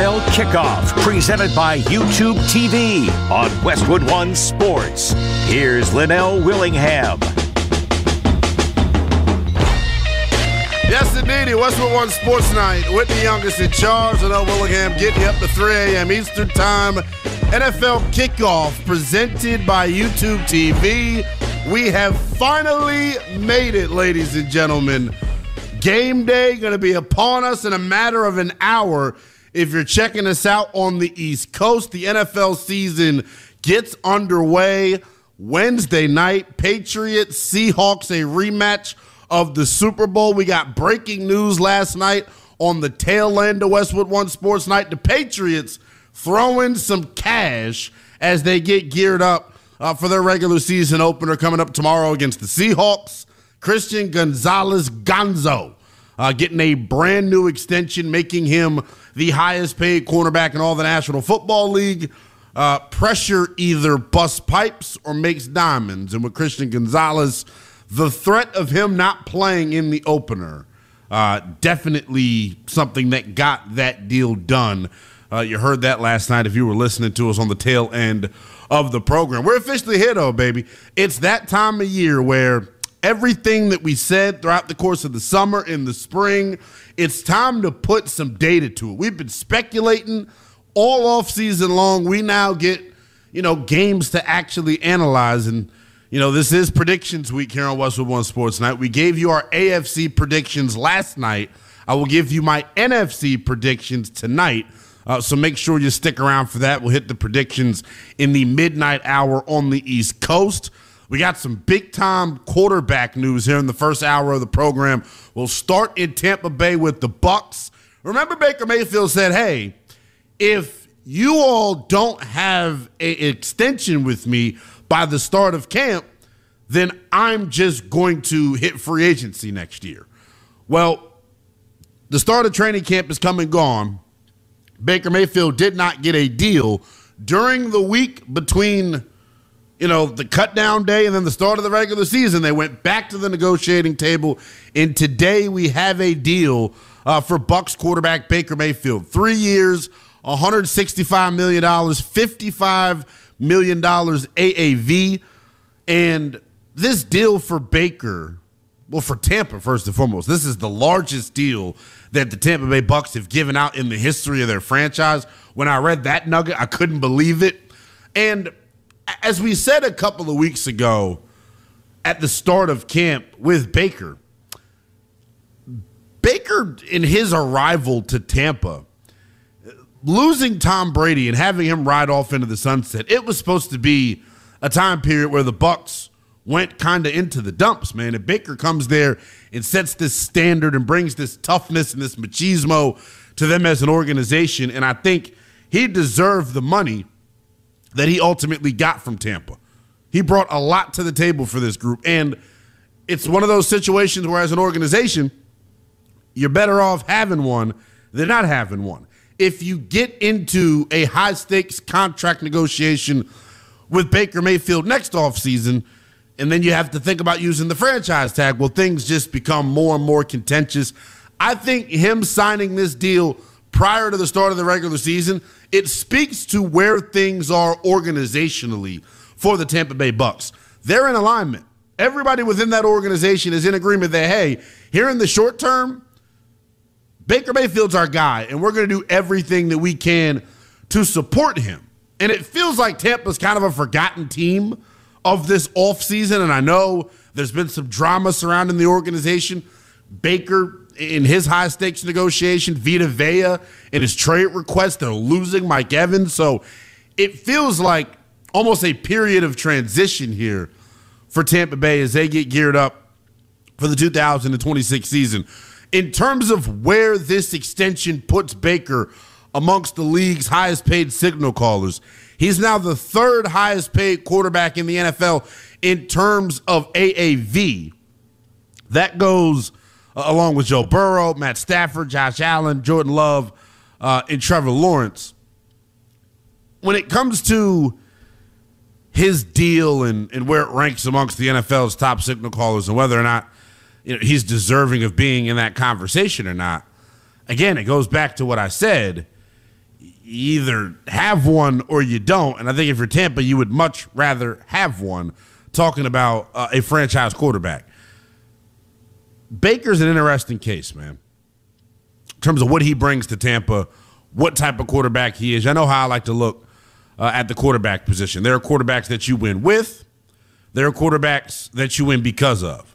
NFL Kickoff, presented by YouTube TV on Westwood One Sports. Here's Linnell Willingham. Yes, indeed. Westwood One Sports Night with the youngest in charge, Linnell Willingham, getting you up to 3 a.m. Eastern Time. NFL Kickoff, presented by YouTube TV. We have finally made it, ladies and gentlemen. Game day going to be upon us in a matter of an hour. If you're checking us out on the East Coast, the NFL season gets underway Wednesday night. Patriots, Seahawks, a rematch of the Super Bowl. We got breaking news last night on the tail end of Westwood One Sports Night. The Patriots throwing some cash as they get geared up for their regular season opener coming up tomorrow against the Seahawks. Christian Gonzalez Gonzo getting a brand new extension, making him the highest paid cornerback in all the National Football League. Pressure either busts pipes or makes diamonds. And with Christian Gonzalez, the threat of him not playing in the opener, definitely something that got that deal done. You heard that last night if you were listening to us on the tail end of the program. We're officially here, though, baby. It's that time of year where everything that we said throughout the course of the summer, in the spring, it's time to put some data to it. We've been speculating all off season long. We now get, games to actually analyze. And, this is predictions week here on Westwood One Sports Night. We gave you our AFC predictions last night. I will give you my NFC predictions tonight. So make sure you stick around for that. We'll hit the predictions in the midnight hour on the East Coast. We got some big-time quarterback news here in the first hour of the program. We'll start in Tampa Bay with the Bucs. Remember, Baker Mayfield said, hey, if you all don't have an extension with me by the start of camp, then I'm just going to hit free agency next year. Well, the start of training camp is come and gone. Baker Mayfield did not get a deal during the week between the cut down day and then the start of the regular season. They went back to the negotiating table, and today we have a deal for Bucs quarterback Baker Mayfield. 3 years, $165 million, $55 million AAV. And this deal for Baker, well, for Tampa, first and foremost, this is the largest deal that the Tampa Bay Bucs have given out in the history of their franchise. When I read that nugget, I couldn't believe it. And as we said a couple of weeks ago at the start of camp with Baker in his arrival to Tampa, losing Tom Brady and having him ride off into the sunset, it was supposed to be a time period where the Bucs went kind of into the dumps, man. And Baker comes there and sets this standard and brings this toughness and this machismo to them as an organization. And I think he deserved the money that he ultimately got from Tampa. He brought a lot to the table for this group. And it's one of those situations where as an organization, you're better off having one than not having one. If you get into a high-stakes contract negotiation with Baker Mayfield next offseason, and then you have to think about using the franchise tag, well, things just become more and more contentious. I think him signing this deal prior to the start of the regular season, it speaks to where things are organizationally for the Tampa Bay Bucs. They're in alignment. Everybody within that organization is in agreement that, hey, here in the short term, Baker Mayfield's our guy, and we're going to do everything that we can to support him. And it feels like Tampa's kind of a forgotten team of this offseason, and I know there's been some drama surrounding the organization. Baker in his high-stakes negotiation, Vita Vea in his trade request, they're losing Mike Evans. So it feels like almost a period of transition here for Tampa Bay as they get geared up for the 2026 season. In terms of where this extension puts Baker amongst the league's highest-paid signal callers, he's now the third highest-paid quarterback in the NFL in terms of AAV. That goes along with Joe Burrow, Matt Stafford, Josh Allen, Jordan Love, and Trevor Lawrence. When it comes to his deal and where it ranks amongst the NFL's top signal callers and whether or not he's deserving of being in that conversation or not, again, it goes back to what I said. you either have one or you don't. And I think if you're Tampa, you would much rather have one, talking about a franchise quarterback. Baker's an interesting case, man, in terms of what he brings to Tampa, what type of quarterback he is. I know how I like to look at the quarterback position. There are quarterbacks that you win with. There are quarterbacks that you win because of.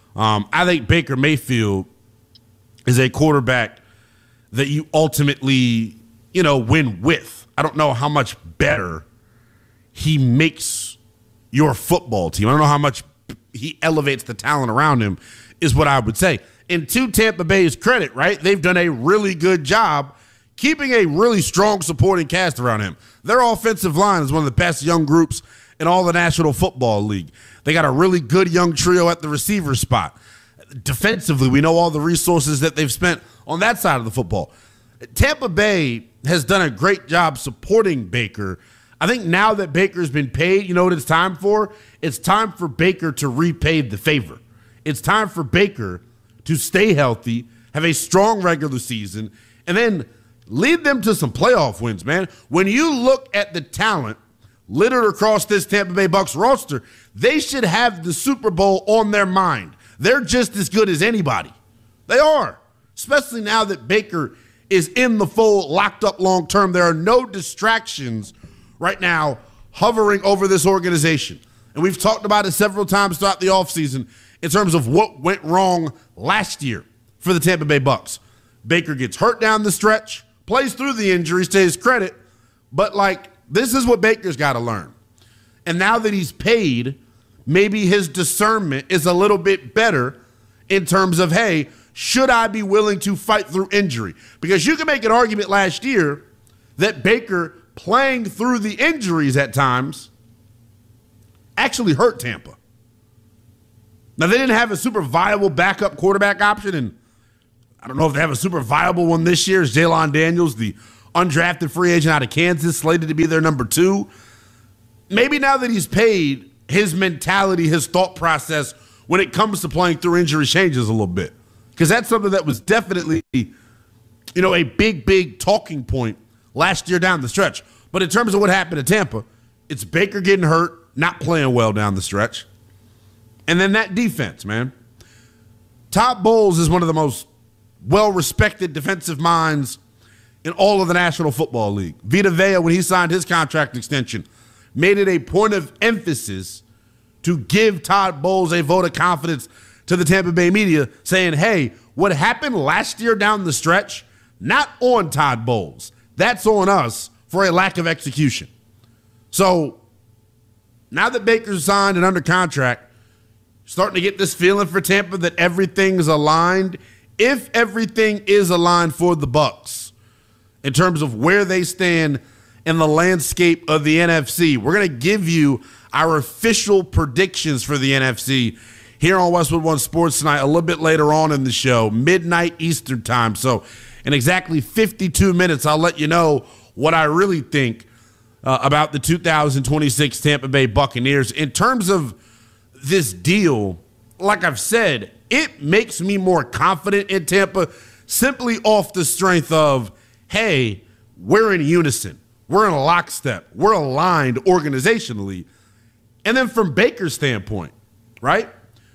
I think Baker Mayfield is a quarterback that you ultimately, win with. I don't know how much better he makes your football team. I don't know how much he elevates the talent around him, is what I would say. And to Tampa Bay's credit, right, they've done a really good job keeping a really strong supporting cast around him. Their offensive line is one of the best young groups in all the National Football League. They got a really good young trio at the receiver spot. Defensively, we know all the resources that they've spent on that side of the football. Tampa Bay has done a great job supporting Baker. I think now that Baker's been paid, you know what it's time for? It's time for Baker to repay the favor. It's time for Baker to stay healthy, have a strong regular season, and then lead them to some playoff wins, man. When you look at the talent littered across this Tampa Bay Bucs roster, they should have the Super Bowl on their mind. They're just as good as anybody. They are, especially now that Baker is in the fold, locked up long term. There are no distractions right now hovering over this organization. And we've talked about it several times throughout the offseason in terms of what went wrong last year for the Tampa Bay Bucs. Baker gets hurt down the stretch, plays through the injuries to his credit, but this is what Baker's got to learn. And now that he's paid, maybe his discernment is a little bit better in terms of, hey, should I be willing to fight through injury? Because you can make an argument last year that Baker playing through the injuries at times actually hurt Tampa. Now, they didn't have a super viable backup quarterback option, and I don't know if they have a super viable one this year. It's Jalon Daniels, the undrafted free agent out of Kansas, slated to be their number 2. Maybe now that he's paid, his mentality, his thought process when it comes to playing through injury changes a little bit. Because that's something that was definitely, a big talking point last year down the stretch. But in terms of what happened to Tampa, it's Baker getting hurt, not playing well down the stretch. And then that defense, man. Todd Bowles is one of the most well-respected defensive minds in all of the National Football League. Vita Vea, when he signed his contract extension, made it a point of emphasis to give Todd Bowles a vote of confidence to the Tampa Bay media, saying, hey, what happened last year down the stretch, not on Todd Bowles. That's on us for a lack of execution. So now that Baker's signed and under contract, starting to get this feeling for Tampa that everything's aligned. If everything is aligned for the Bucs in terms of where they stand in the landscape of the NFC, we're going to give you our official predictions for the NFC here on Westwood One Sports tonight, a little bit later on in the show, midnight Eastern time. So in exactly 52 minutes, I'll let you know what I really think about the 2026 Tampa Bay Buccaneers. In terms of this deal, like I've said, it makes me more confident in Tampa simply off the strength of, hey, we're in unison. We're in a lockstep. We're aligned organizationally. And then from Baker's standpoint, right?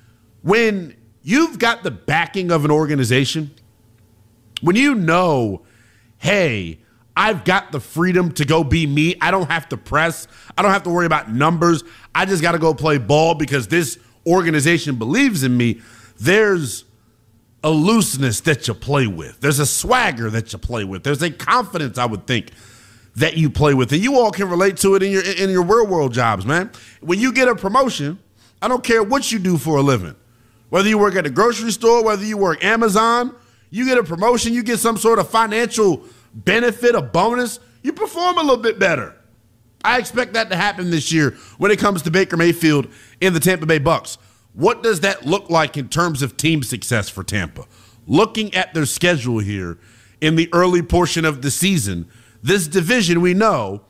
When you've got the backing of an organization, when you know, hey, I've got the freedom to go be me. I don't have to press. I don't have to worry about numbers. I just got to go play ball because this organization believes in me. There's a looseness that you play with. There's a swagger that you play with. There's a confidence, I would think, that you play with. And you all can relate to it in your real world jobs, man. When you get a promotion, I don't care what you do for a living. Whether you work at the grocery store, whether you work Amazon, you get a promotion, you get some sort of financial benefit, a bonus, you perform a little bit better. I expect that to happen this year when it comes to Baker Mayfield in the Tampa Bay Bucs. What does that look like in terms of team success for Tampa? Looking at their schedule here in the early portion of the season, this division we know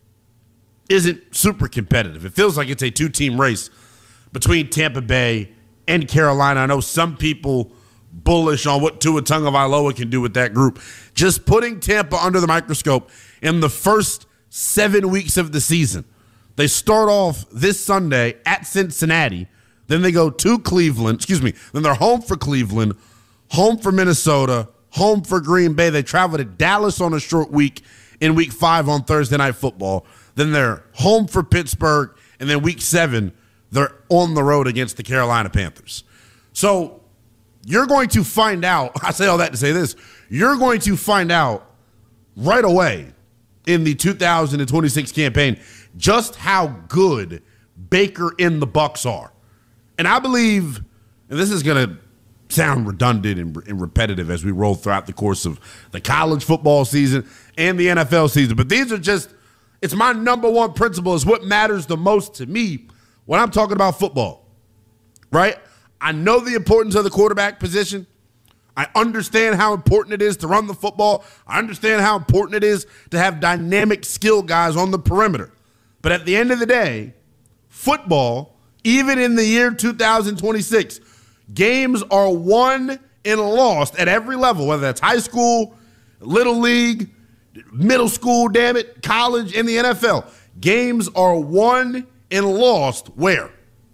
isn't super competitive. It feels like it's a 2-team race between Tampa Bay and Carolina. I know some people bullish on what Tua Tagovailoa can do with that group. Just putting Tampa under the microscope in the first 7 weeks of the season. They start off this Sunday at Cincinnati. Then they go to Cleveland. Then they're home for Cleveland, home for Minnesota, home for Green Bay. They travel to Dallas on a short week in week 5 on Thursday Night Football. Then they're home for Pittsburgh. And then week 7, they're on the road against the Carolina Panthers. So you're going to find out, I say all that to say this, you're going to find out right away in the 2026 campaign just how good Baker and the Bucs are. And I believe, and this is going to sound redundant and repetitive as we roll throughout the course of the college football season and the NFL season, but these are just, it's my number one principle, is what matters the most to me when I'm talking about football, right? I know the importance of the quarterback position. I understand how important it is to run the football. I understand how important it is to have dynamic skill guys on the perimeter. But at the end of the day, football, even in the year 2026, games are won and lost at every level, whether that's high school, little league, middle school, college, and the NFL. Games are won and lost where?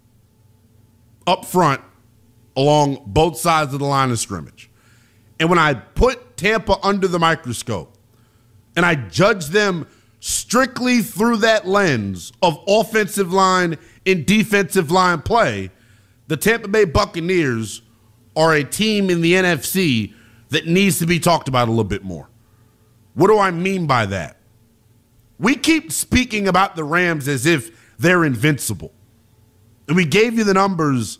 Up front, along both sides of the line of scrimmage. And when I put Tampa under the microscope and I judge them strictly through that lens of offensive line and defensive line play, the Tampa Bay Buccaneers are a team in the NFC that needs to be talked about a little bit more. What do I mean by that? We keep speaking about the Rams as if they're invincible. And we gave you the numbers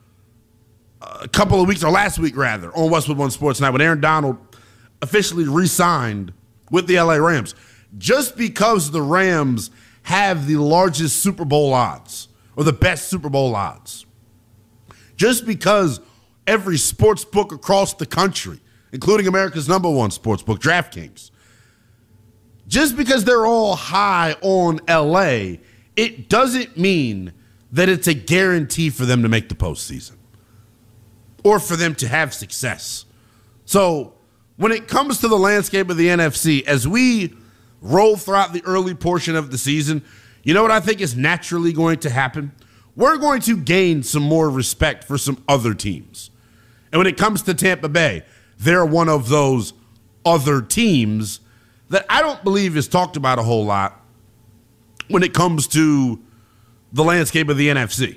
a couple of weeks, or last week rather, on Westwood One Sports Night when Aaron Donald officially re-signed with the LA Rams. Just because the Rams have the largest Super Bowl odds or the best Super Bowl odds, just because every sports book across the country, including America's number one sports book, DraftKings, just because they're all high on LA, it doesn't mean that it's a guarantee for them to make the postseason or for them to have success. So when it comes to the landscape of the NFC, as we roll throughout the early portion of the season, you know what I think is naturally going to happen? We're going to gain some more respect for some other teams. And when it comes to Tampa Bay, they're one of those other teams that I don't believe is talked about a whole lot when it comes to the landscape of the NFC.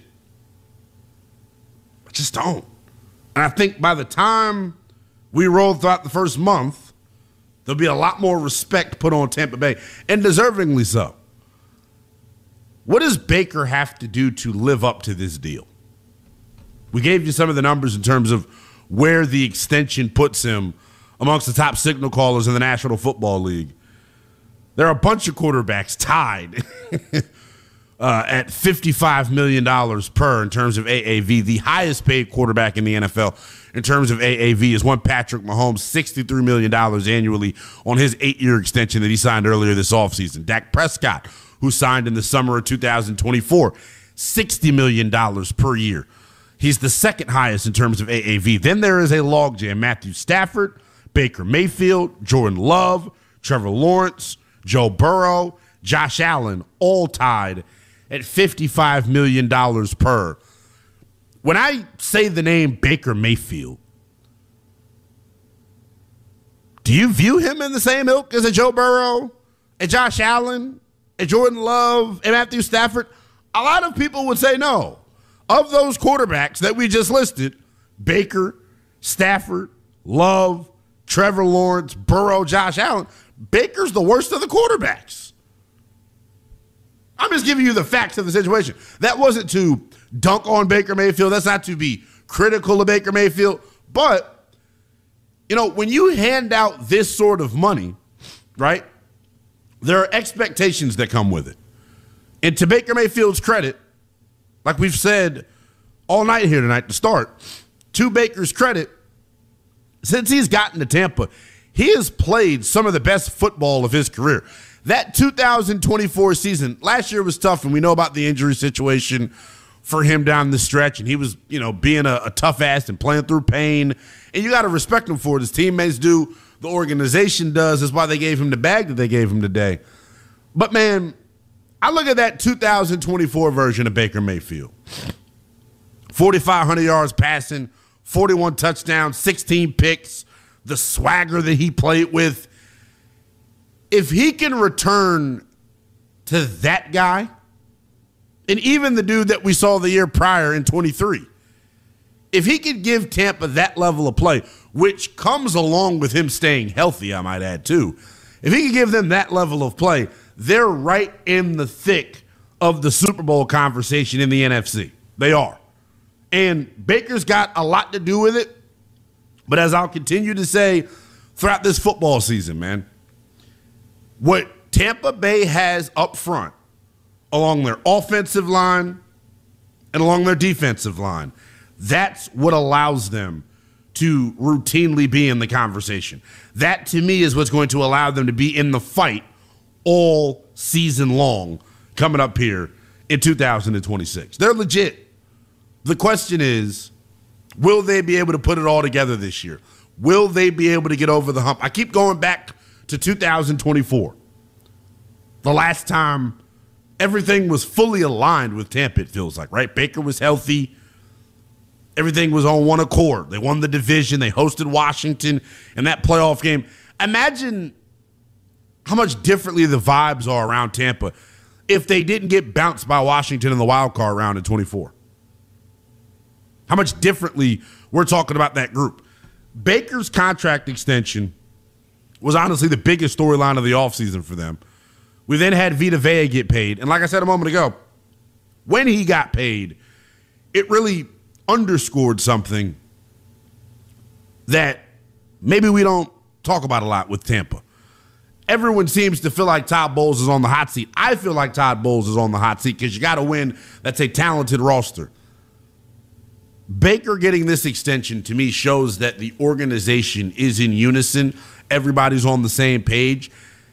I just don't. And I think by the time we roll throughout the first month, there'll be a lot more respect put on Tampa Bay, and deservingly so. What does Baker have to do to live up to this deal? We gave you some of the numbers in terms of where the extension puts him amongst the top signal callers in the National Football League. There are a bunch of quarterbacks tied at $55 million per in terms of AAV. The highest paid quarterback in the NFL in terms of AAV is one Patrick Mahomes, $63 million annually on his 8-year extension that he signed earlier this offseason. Dak Prescott, who signed in the summer of 2024, $60 million per year. He's the second highest in terms of AAV. Then there is a logjam. Matthew Stafford, Baker Mayfield, Jordan Love, Trevor Lawrence, Joe Burrow, Josh Allen, all tied at $55 million per. When I say the name Baker Mayfield, do you view him in the same ilk as a Joe Burrow, a Josh Allen, a Jordan Love, and Matthew Stafford? A lot of people would say no. Of those quarterbacks that we just listed, Baker, Stafford, Love, Trevor Lawrence, Burrow, Josh Allen, Baker's the worst of the quarterbacks. I'm just giving you the facts of the situation. That wasn't to dunk on Baker Mayfield. That's not to be critical of Baker Mayfield. But, you know, when you hand out this sort of money, right, there are expectations that come with it. And to Baker Mayfield's credit, like we've said all night here tonight to start, to Baker's credit, since he's gotten to Tampa, he has played some of the best football of his career. That 2024 season, last year was tough, and we know about the injury situation for him down the stretch, and he was, being a tough ass and playing through pain. And you got to respect him for it. His teammates do. The organization does. That's why they gave him the bag that they gave him today. But, man, I look at that 2024 version of Baker Mayfield. 4,500 yards passing, 41 touchdowns, 16 picks, the swagger that he played with. If he can return to that guy, and even the dude that we saw the year prior in 23, if he could give Tampa that level of play, which comes along with him staying healthy, I might add too, if he could give them that level of play, they're right in the thick of the Super Bowl conversation in the NFC. They are. And Baker's got a lot to do with it. But as I'll continue to say throughout this football season, man, what Tampa Bay has up front along their offensive line and along their defensive line, that's what allows them to routinely be in the conversation. That, to me, is what's going to allow them to be in the fight all season long coming up here in 2026. They're legit. The question is, will they be able to put it all together this year? Will they be able to get over the hump? I keep going back to 2024. The last time everything was fully aligned with Tampa, it feels like, right? Baker was healthy. Everything was on one accord. They won the division. They hosted Washington in that playoff game. Imagine how much differently the vibes are around Tampa if they didn't get bounced by Washington in the wild card round in 24. How much differently we're talking about that group. Baker's contract extension was honestly the biggest storyline of the offseason for them. We then had Vita Vea get paid. And like I said a moment ago, when he got paid, it really underscored something that maybe we don't talk about a lot with Tampa. Everyone seems to feel like Todd Bowles is on the hot seat. I feel like Todd Bowles is on the hot seat because you got to win. That's a talented roster. Baker getting this extension, to me, shows that the organization is in unison. Everybody's on the same page.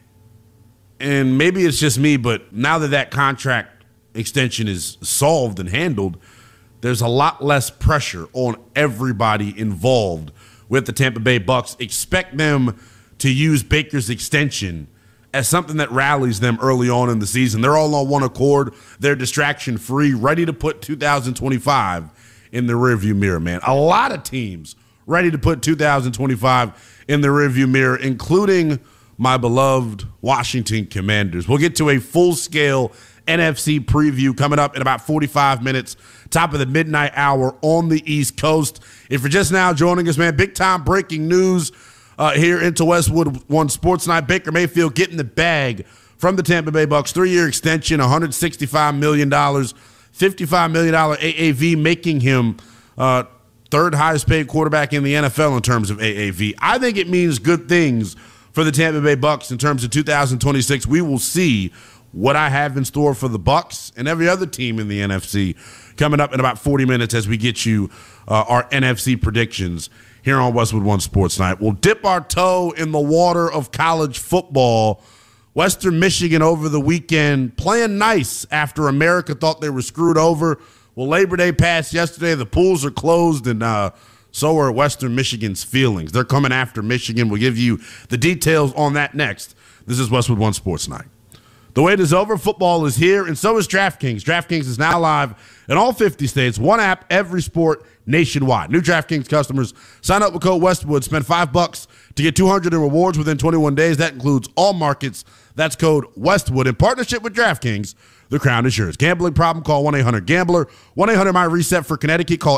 And maybe it's just me, but now that that contract extension is solved and handled, there's a lot less pressure on everybody involved with the Tampa Bay Bucks. Expect them to use Baker's extension as something that rallies them early on in the season. They're all on one accord. They're distraction-free, ready to put 2025 in the rearview mirror, man. A lot of teams ready to put 2025 in the rearview mirror, including my beloved Washington Commanders. We'll get to a full-scale NFC preview coming up in about 45 minutes, top of the midnight hour on the East Coast. If you're just now joining us, man, big-time breaking news here into Westwood One Sports Night. Baker Mayfield getting the bag from the Tampa Bay Bucks, 3-year extension, $165 million, $55 million AAV, making him third highest paid quarterback in the NFL in terms of AAV. I think it means good things for the Tampa Bay Bucks in terms of 2026. We will see what I have in store for the Bucks and every other team in the NFC coming up in about 40 minutes as we get you our NFC predictions here on Westwood One Sports Night. We'll dip our toe in the water of college football. Western Michigan over the weekend playing nice after America thought they were screwed over. Well, Labor Day passed yesterday. The pools are closed, and so are Western Michigan's feelings. They're coming after Michigan. We'll give you the details on that next. This is Westwood One Sports Night. The wait is over. Football is here, and so is DraftKings. DraftKings is now live in all 50 states. One app, every sport, nationwide. New DraftKings customers, sign up with code Westwood. Spend $5 to get $200 in rewards within 21 days. That includes all markets. That's code Westwood. In partnership with DraftKings, the crown is yours. Gambling problem? Call 1-800-GAMBLER. 1-800-MY-RESET for Connecticut. Call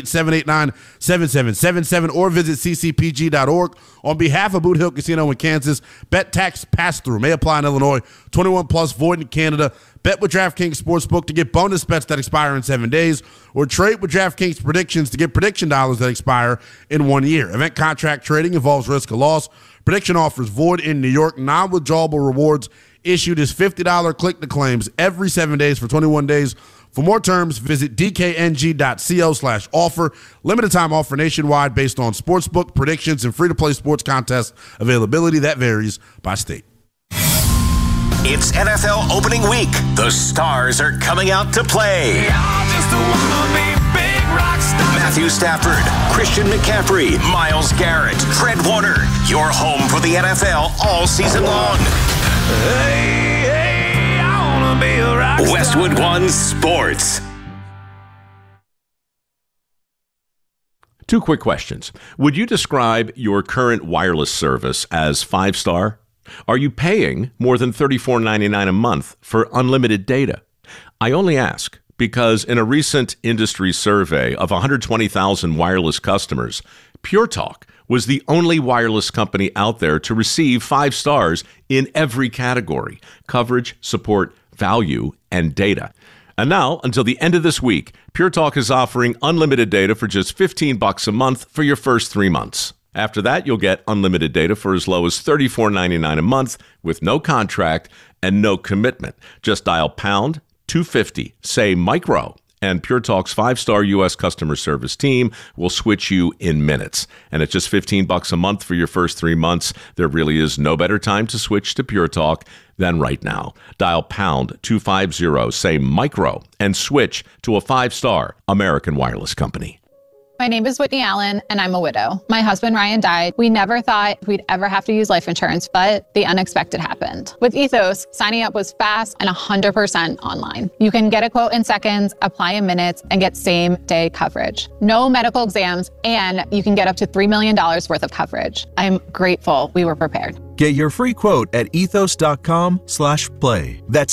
888-789-7777 or visit ccpg.org. On behalf of Boot Hill Casino in Kansas, bet tax pass-through may apply in Illinois. 21 plus, void in Canada. Bet with DraftKings Sportsbook to get bonus bets that expire in 7 days, or trade with DraftKings Predictions to get prediction dollars that expire in 1 year. Event contract trading involves risk of loss. Prediction offers void in New York. Non-withdrawable rewards issued as $50 click to claims every 7 days for 21 days. For more terms, visit dkng.co/offer. Limited time offer nationwide based on sportsbook predictions and free-to-play sports contest availability that varies by state. It's NFL opening week. The stars are coming out to play. Matthew Stafford, Christian McCaffrey, Myles Garrett, Fred Warner. You're home for the NFL all season long. Hey, I wanna be a rock star. Westwood One Sports. Two quick questions. Would you describe your current wireless service as 5-star? Are you paying more than $34.99 a month for unlimited data? I only ask because in a recent industry survey of 120,000 wireless customers, Pure Talk was the only wireless company out there to receive 5 stars in every category: coverage, support, value, and data. And now, until the end of this week, Pure Talk is offering unlimited data for just $15 a month for your first 3 months. After that, you'll get unlimited data for as low as $34.99 a month with no contract and no commitment. Just dial pound 250, say micro, and Pure Talk's 5-star U.S. customer service team will switch you in minutes. And at just $15 a month for your first 3 months, there really is no better time to switch to Pure Talk than right now. Dial pound 250, say micro, and switch to a 5-star American wireless company. My name is Whitney Allen, and I'm a widow. My husband, Ryan, died. We never thought we'd ever have to use life insurance, but the unexpected happened. With Ethos, signing up was fast and 100% online. You can get a quote in seconds, apply in minutes, and get same-day coverage. No medical exams, and you can get up to $3 million worth of coverage. I'm grateful we were prepared. Get your free quote at ethos.com/play. That's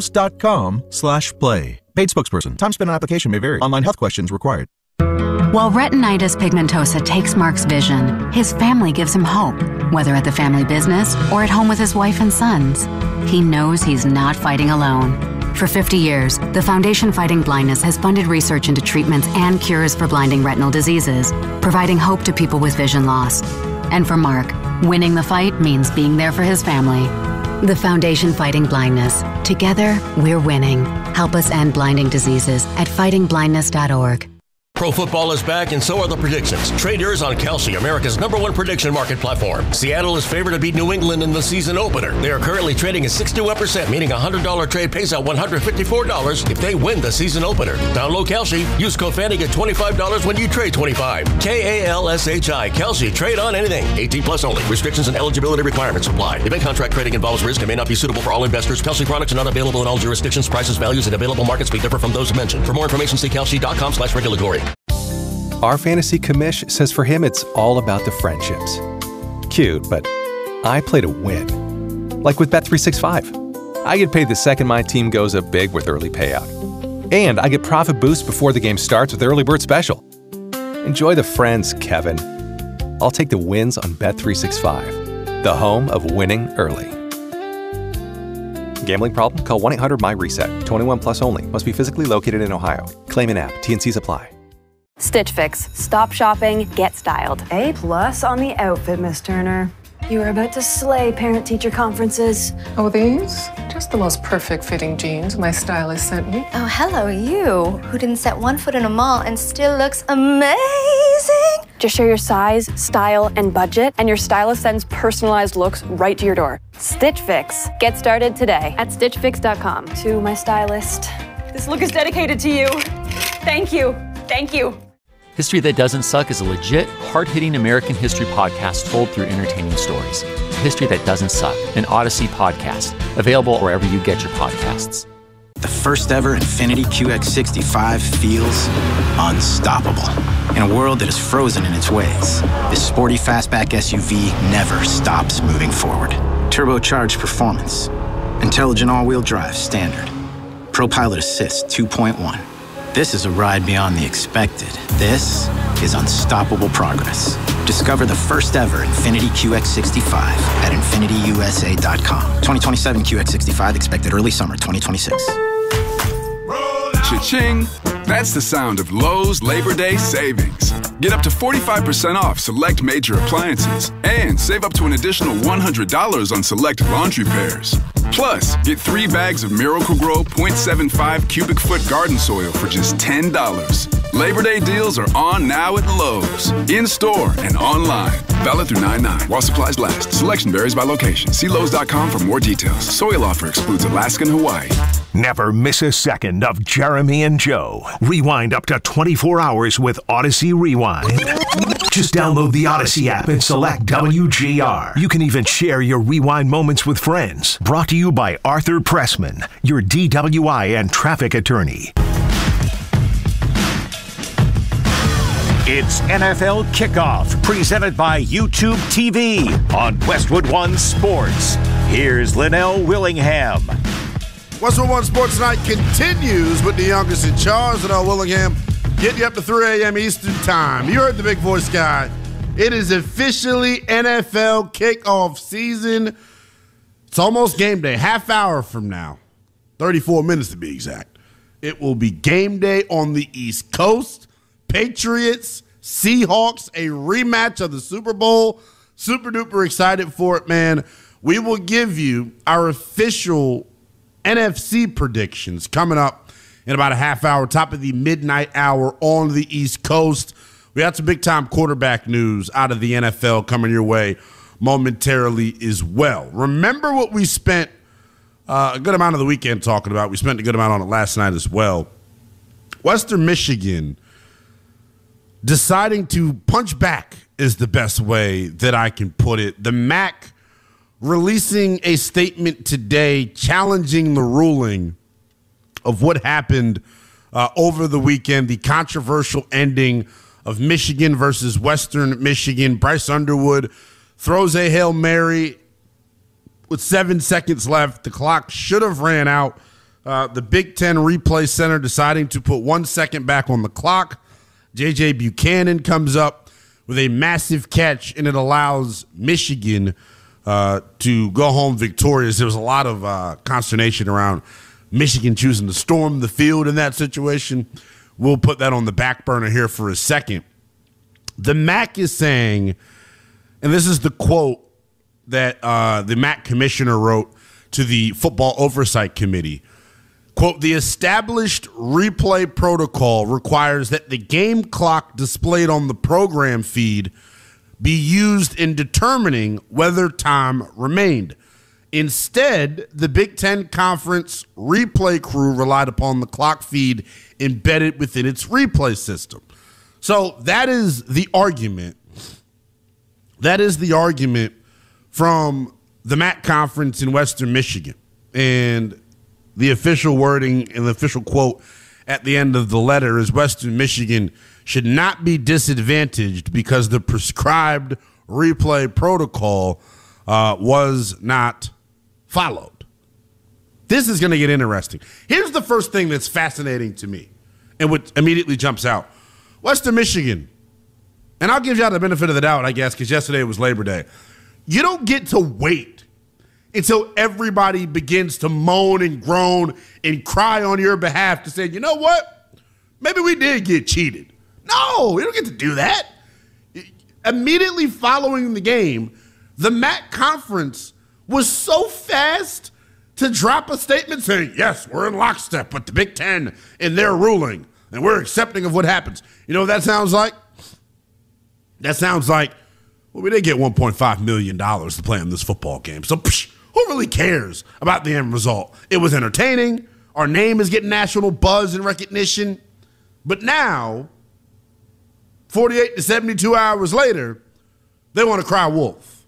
ethos.com/play. Paid spokesperson. Time spent on application may vary. Online health questions required. While retinitis pigmentosa takes Mark's vision, his family gives him hope, whether at the family business or at home with his wife and sons. He knows he's not fighting alone. For 50 years, the Foundation Fighting Blindness has funded research into treatments and cures for blinding retinal diseases, providing hope to people with vision loss. And for Mark, winning the fight means being there for his family. The Foundation Fighting Blindness. Together, we're winning. Help us end blinding diseases at fightingblindness.org. Pro football is back, and so are the predictions. Trade yours on Kalshi, America's #1 prediction market platform. Seattle is favored to beat New England in the season opener. They are currently trading at 61%, meaning a $100 trade pays out $154 if they win the season opener. Download Kalshi. Use code FANNY, get $25 when you trade $25. KALSHI. Kalshi. Trade on anything. 18+ only. Restrictions and eligibility requirements apply. Event contract trading involves risk and may not be suitable for all investors. Kalshi products are not available in all jurisdictions. Prices, values, and available markets may differ from those mentioned. For more information, see kalshi.com/regulatory. Our fantasy commish says for him it's all about the friendships. Cute, but I play to win. Like with Bet365. I get paid the second my team goes up big with early payout. And I get profit boosts before the game starts with Early Bird Special. Enjoy the friends, Kevin. I'll take the wins on Bet365, the home of winning early. Gambling problem? Call 1-800-MY-RESET. 21+ only. Must be physically located in Ohio. Claim in app. T&Cs apply. Stitch Fix. Stop shopping, get styled. A+ on the outfit, Miss Turner. You are about to slay parent-teacher conferences. Oh, these? Just the most perfect fitting jeans my stylist sent me. Oh, hello, you, who didn't set one foot in a mall and still looks amazing. Just share your size, style, and budget, and your stylist sends personalized looks right to your door. Stitch Fix. Get started today at stitchfix.com. To my stylist. This look is dedicated to you. Thank you. Thank you. History That Doesn't Suck is a legit, hard-hitting American history podcast told through entertaining stories. History That Doesn't Suck, an Odyssey podcast, available wherever you get your podcasts. The first ever Infiniti QX65 feels unstoppable. In a world that is frozen in its ways, this sporty fastback SUV never stops moving forward. Turbocharged performance, intelligent all-wheel drive standard, ProPilot Assist 2.1. This is a ride beyond the expected. This is unstoppable progress. Discover the first ever Infiniti QX65 at InfinityUSA.com. 2027 QX65 expected early summer 2026. Cha-ching! That's the sound of Lowe's Labor Day savings. Get up to 45% off select major appliances and save up to an additional $100 on select laundry pairs. Plus, get 3 bags of Miracle-Gro 0.75 cubic foot garden soil for just $10. Labor Day deals are on now at Lowe's. In-store and online. Valid through 9/9 while supplies last. Selection varies by location. See Lowe's.com for more details. Soil offer excludes Alaska and Hawaii. Never miss a second of Jeremy and Joe. Rewind up to 24 hours with Odyssey Rewind. Just download the Odyssey app and select WGR. You can even share your rewind moments with friends. Brought to you by Arthur Pressman, your DWI and traffic attorney. It's NFL Kickoff, presented by YouTube TV on Westwood One Sports. Here's Linnell Willingham. Westwood One Sports Night continues with the youngest in charge, Linnell Willingham, getting you up to 3 a.m. Eastern Time. You heard the big voice guy. It is officially NFL kickoff season. It's almost game day. Half hour from now, 34 minutes to be exact. It will be game day on the East Coast. Patriots, Seahawks, a rematch of the Super Bowl. Super duper excited for it, man. We will give you our official NFC predictions coming up in about a half hour, top of the midnight hour on the East Coast. We got some big-time quarterback news out of the NFL coming your way momentarily as well. Remember what we spent a good amount of the weekend talking about. We spent a good amount on it last night as well. Western Michigan deciding to punch back is the best way that I can put it. The MAC releasing a statement today challenging the ruling of what happened over the weekend, the controversial ending of Michigan versus Western Michigan. Bryce Underwood throws a Hail Mary with 7 seconds left. The clock should have ran out. The Big Ten Replay Center deciding to put 1 second back on the clock. J.J. Buchanan comes up with a massive catch, and it allows Michigan to go home victorious. There was a lot of consternation around Michigan choosing to storm the field in that situation. We'll put that on the back burner here for a second. The MAC is saying, and this is the quote that the MAC commissioner wrote to the Football Oversight Committee, quote, "The established replay protocol requires that the game clock displayed on the program feed be used in determining whether time remained. Instead, the Big Ten Conference replay crew relied upon the clock feed embedded within its replay system." So that is the argument. That is the argument from the MAC conference in Western Michigan. And the official wording and the official quote at the end of the letter is Western Michigan should not be disadvantaged because the prescribed replay protocol was not followed. This is going to get interesting. Here's the first thing that's fascinating to me and what immediately jumps out. Western Michigan, and I'll give y'all the benefit of the doubt, I guess, because yesterday was Labor Day. You don't get to wait until everybody begins to moan and groan and cry on your behalf to say, you know what? Maybe we did get cheated. No, you don't get to do that. Immediately following the game, the MAC conference was so fast to drop a statement saying, yes, we're in lockstep with the Big Ten in their ruling, and we're accepting of what happens. You know what that sounds like? That sounds like, well, we did get $1.5 million to play in this football game. So who really cares about the end result? It was entertaining. Our name is getting national buzz and recognition. But now, 48 to 72 hours later, they want to cry wolf.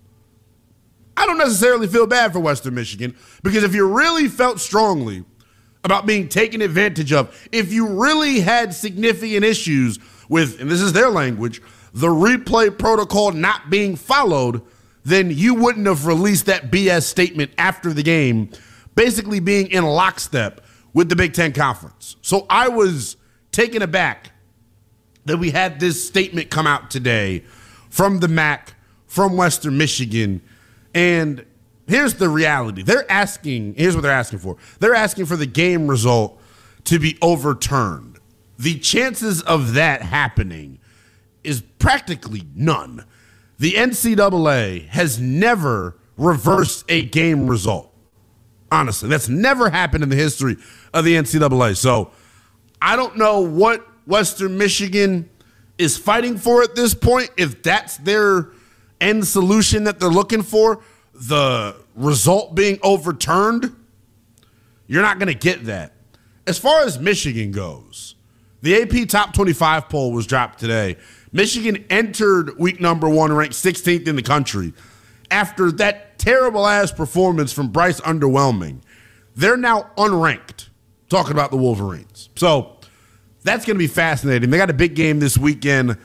I don't necessarily feel bad for Western Michigan, because if you really felt strongly about being taken advantage of, if you really had significant issues with, and this is their language, the replay protocol not being followed, then you wouldn't have released that BS statement after the game, basically being in lockstep with the Big Ten Conference. So I was taken aback that we had this statement come out today from the MAC, from Western Michigan. And here's the reality. Here's what they're asking for. They're asking for the game result to be overturned. The chances of that happening is practically none. The NCAA has never reversed a game result. Honestly, that's never happened in the history of the NCAA. So I don't know what Western Michigan is fighting for at this point, if that's their end solution that they're looking for, the result being overturned, you're not going to get that. As far as Michigan goes, the AP Top 25 poll was dropped today. Michigan entered week number 1 ranked 16th in the country. After that terrible-ass performance from Bryce Underwhelming, they're now unranked, talking about the Wolverines. So that's going to be fascinating. They got a big game this weekend.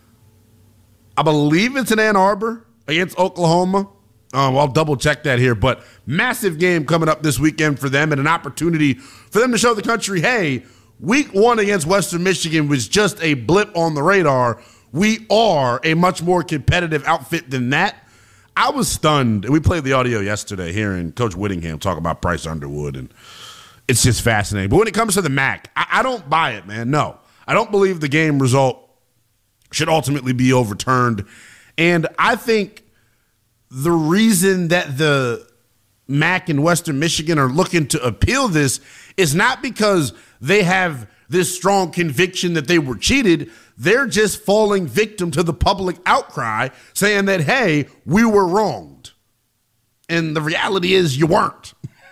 I believe it's in Ann Arbor against Oklahoma. I'll double-check that here. But massive game coming up this weekend for them and an opportunity for them to show the country, hey, week 1 against Western Michigan was just a blip on the radar. We are a much more competitive outfit than that. I was stunned, and we played the audio yesterday hearing Coach Whittingham talk about Bryce Underwood, and it's just fascinating. But when it comes to the MAC, I don't buy it, man. No, I don't believe the game result should ultimately be overturned. And I think the reason that the MAC and Western Michigan are looking to appeal this is not because they have this strong conviction that they were cheated. They're just falling victim to the public outcry saying that, hey, we were wronged. And the reality is you weren't.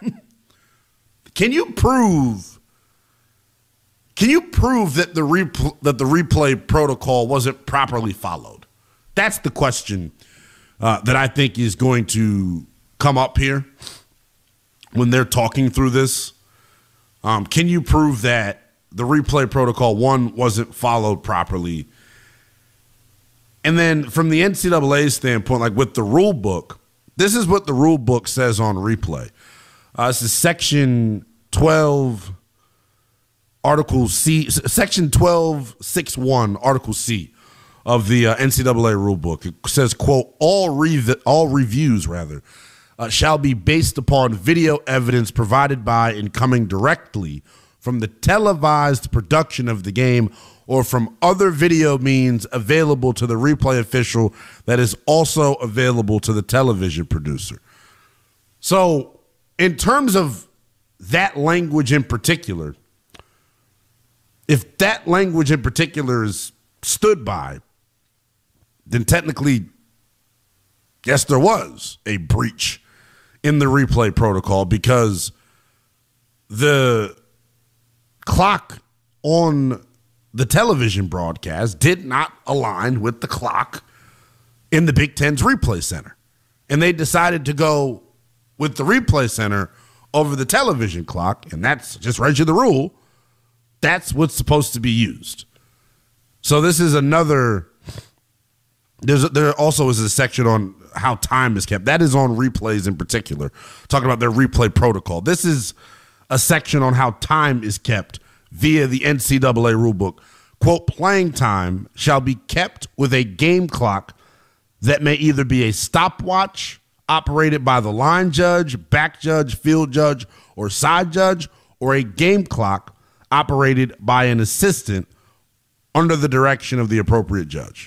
Can you prove that the replay protocol wasn't properly followed? That's the question that I think is going to come up here when they're talking through this. Can you prove that the replay protocol, 1, wasn't followed properly? And then from the NCAA standpoint, like with the rule book, this is what the rule book says on replay. This is Section 12, Article C, Section 12.6.1, Article C of the NCAA rule book. It says, quote, all reviews shall be based upon video evidence provided by and coming directly from the televised production of the game or from other video means available to the replay official that is also available to the television producer. So in terms of that language in particular, if that language in particular is stood by, then technically, yes, there was a breach in the replay protocol because the clock on the television broadcast did not align with the clock in the Big Ten's replay center. And they decided to go with the replay center over the television clock, and that's just right to the rule. That's what's supposed to be used. So this is another, there also is a section on how time is kept. That is on replays in particular, talking about their replay protocol. This is a section on how time is kept via the NCAA rulebook. Quote, playing time shall be kept with a game clock that may either be a stopwatch operated by the line judge, back judge, field judge, or side judge, or a game clock operated by an assistant under the direction of the appropriate judge.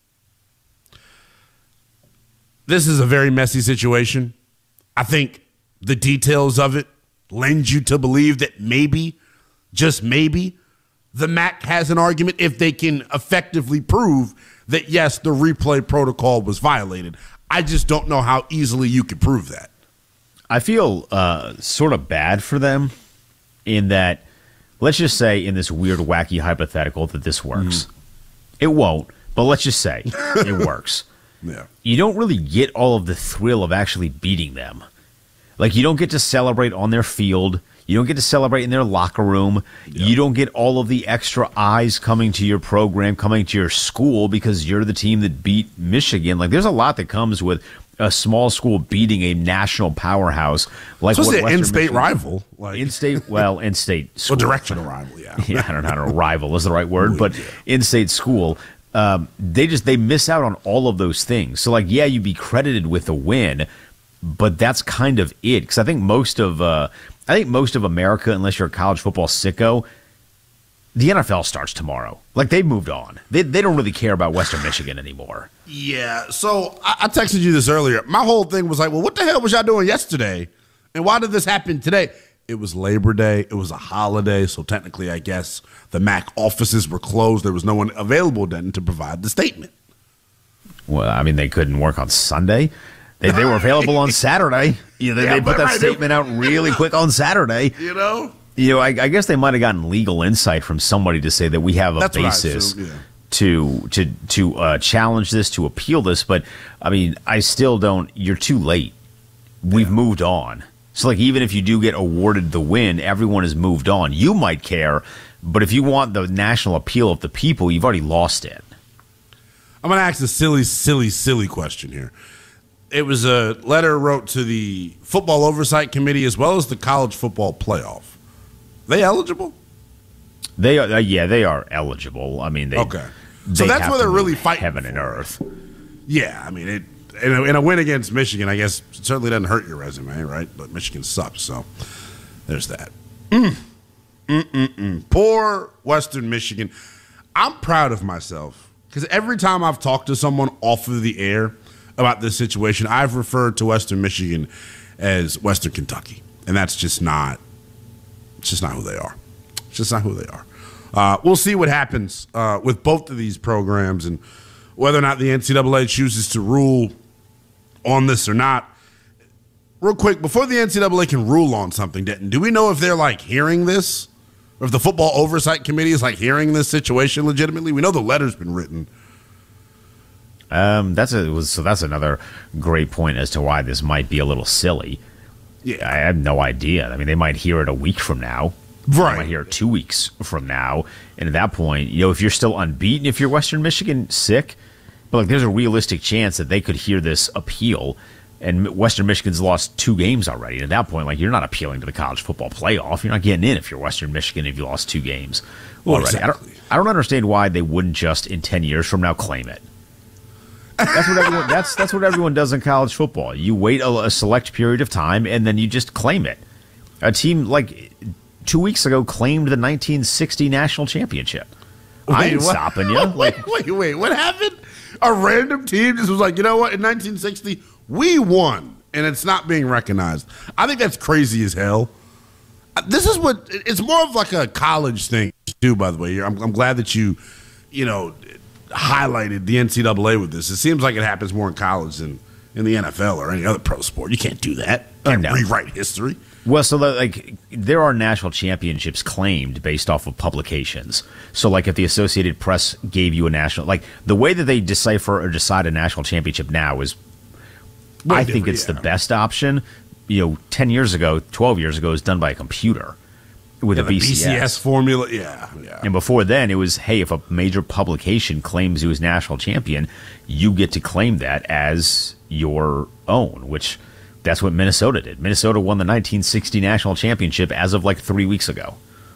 This is a very messy situation. I think the details of it lend you to believe that maybe, just maybe, the MAC has an argument if they can effectively prove that, yes, the replay protocol was violated. I just don't know how easily you could prove that. I feel sort of bad for them in that, let's just say in this weird, wacky hypothetical that this works. It won't, but let's just say it works. Yeah. You don't really get all of the thrill of actually beating them. Like, you don't get to celebrate on their field. You don't get to celebrate in their locker room. You don't get all of the extra eyes coming to your program, coming to your school because you're the team that beat Michigan. Like, there's a lot that comes with a small school beating a national powerhouse. Like, so what, an in-state rival. Like. In-state school. Well, directional rival, yeah. Yeah, I don't know how to rival is the right word, but in-state school. They miss out on all of those things. So, like, yeah, you'd be credited with a win, but that's kind of it. Because I think most of America, unless you're a college football sicko, the NFL starts tomorrow. Like, they've moved on. They don't really care about Western Michigan anymore. Yeah. So I texted you this earlier. My whole thing was like, well, what the hell was y'all doing yesterday, and why did this happen today? it was Labor Day. It was a holiday, so technically, I guess, the MAC offices were closed. There was no one available then to provide the statement. Well, I mean, they couldn't work on Sunday. They were available on Saturday. They put that statement out really quick on Saturday. I guess they might have gotten legal insight from somebody to say that we have a basis to challenge this, to appeal this. But, I mean, I still don't. You're too late. We've moved on. So, like, even if you do get awarded the win, everyone has moved on. You might care, but if you want the national appeal of the people, you've already lost it. I'm going to ask a silly question here. It was a letter wrote to the Football Oversight Committee as well as the College Football Playoff. They eligible? They are. They are eligible. I mean, okay. So that's where they're really fighting heaven and earth. Yeah, I mean, in a win against Michigan, I guess it certainly doesn't hurt your resume, right? But Michigan sucks, so there's that. Poor Western Michigan. I'm proud of myself because every time I've talked to someone off of the air about this situation, I've referred to Western Michigan as Western Kentucky, and that's just not. It's just not who they are. It's just not who they are. We'll see what happens with both of these programs and whether or not the NCAA chooses to rule on this or not. Real quick, before the NCAA can rule on something, Denton, do we know if they're like hearing this? Or if the Football Oversight Committee is like hearing this situation legitimately? We know the letter's been written. That's another great point as to why this might be a little silly. Yeah, I have no idea. I mean, they might hear it a week from now. Right. They might hear it 2 weeks from now. And at that point, if you're still unbeaten, if you're Western Michigan, sick. But like, there's a realistic chance that they could hear this appeal. And Western Michigan's lost 2 games already. And at that point, like, you're not appealing to the college football playoff. You're not getting in if you're Western Michigan if you lost 2 games already. Exactly. I don't understand why they wouldn't just in 10 years from now claim it. That's what everyone does in college football. You wait a select period of time and then you just claim it. A team like 2 weeks ago claimed the 1960 national championship. I ain't stopping you. Wait, what happened? A random team just was like, you know what? In 1960, we won, and it's not being recognized. I think that's crazy as hell. This is what it's more of like a college thing too. By the way, I'm glad that you highlighted the NCAA with this. It seems like it happens more in college than in the NFL or any other pro sport. You can't do that. You can't rewrite history. Well, so there are national championships claimed based off of publications. So like if the Associated Press gave you a national, like the way that they decipher or decide a national championship now is, I think it's the best option. 10 years ago, 12 years ago, it was done by a computer with a BCS formula. Yeah. And before then, it was, hey, if a major publication claims you as national champion, you get to claim that as your own, which that's what Minnesota did. Minnesota won the 1960 national championship as of like 3 weeks ago.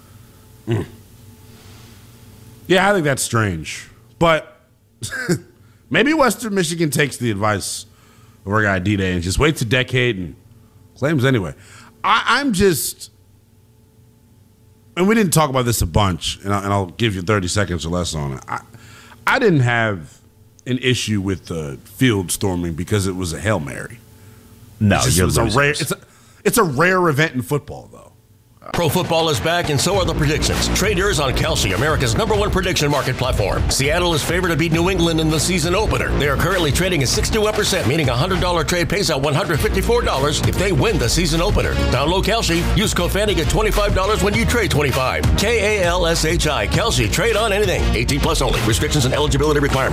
Yeah, I think that's strange. But maybe Western Michigan takes the advice of our guy D-Day and just waits a decade and claims anyway. I'm just... And we didn't talk about this a bunch, and I'll give you 30 seconds or less on it. I didn't have an issue with the field storming because it was a Hail Mary. No, it's a rare event in football, though. Pro football is back, and so are the predictions. Trade yours on Kalshi, America's #1 prediction market platform. Seattle is favored to beat New England in the season opener. They are currently trading at 61%, meaning a $100 trade pays out $154 if they win the season opener. Download Kalshi. Use code FANNY, get $25 when you trade $25. KALSHI. Kalshi. Trade on anything. 18 plus only. Restrictions and eligibility requirements.